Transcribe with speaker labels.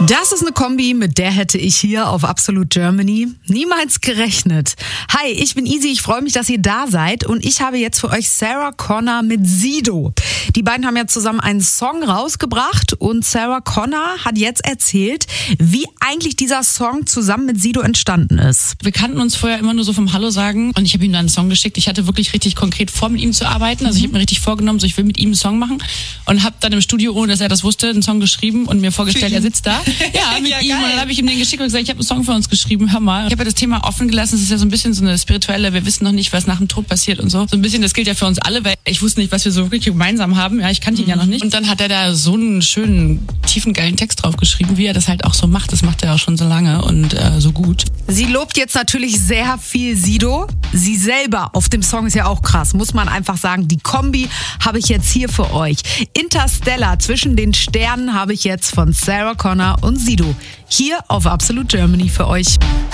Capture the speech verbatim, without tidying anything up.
Speaker 1: Das ist eine Kombi, mit der hätte ich hier auf Absolute Germany niemals gerechnet. Hi, ich bin Easy, ich freue mich, dass ihr da seid und ich habe jetzt für euch Sarah Connor mit Sido. Die beiden haben ja zusammen einen Song rausgebracht und Sarah Connor hat jetzt erzählt, wie eigentlich dieser Song zusammen mit Sido entstanden ist.
Speaker 2: Wir kannten uns vorher immer nur so vom Hallo sagen und ich habe ihm dann einen Song geschickt. Ich hatte wirklich richtig konkret vor, mit ihm zu arbeiten. Also ich habe mir richtig vorgenommen, so ich will mit ihm einen Song machen und habe dann im Studio, ohne dass er das wusste, einen Song geschrieben und mir vorgestellt, er sitzt da. Ja, mit ja, ihm. Und dann habe ich ihm den geschickt und gesagt, ich habe einen Song für uns geschrieben, hör mal. Ich habe ja das Thema offen gelassen, es ist ja so ein bisschen so eine spirituelle, wir wissen noch nicht, was nach dem Tod passiert und so. So ein bisschen, das gilt ja für uns alle, weil ich wusste nicht, was wir so wirklich gemeinsam haben. Ja, ich kannte ihn mhm. ja noch nicht. Und dann hat er da so einen schönen, tiefen, geilen Text drauf geschrieben, wie er das halt auch so macht. Das macht er auch schon so lange und äh, so gut.
Speaker 1: Sie lobt jetzt natürlich sehr viel Sido. Sie selber auf dem Song ist ja auch krass, muss man einfach sagen. Die Kombi habe ich jetzt hier für euch. Interstellar, zwischen den Sternen, habe ich jetzt von Sarah Connor und Sido hier auf Absolute Germany für euch.